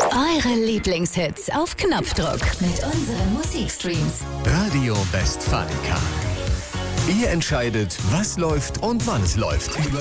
Eure Lieblingshits auf Knopfdruck mit unseren Musikstreams. Radio Westfalica. Ihr entscheidet, was läuft und wann es läuft.